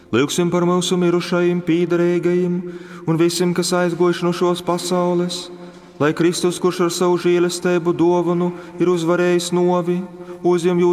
Lūgsim par mūsu mirušajiem, pīderīgajiem un visiem, kas aizgojuši no šos pasaules, lai Kristus, kurš ar savu žēlastību dāvanu ir uzvarējis novi, uzņem jūsu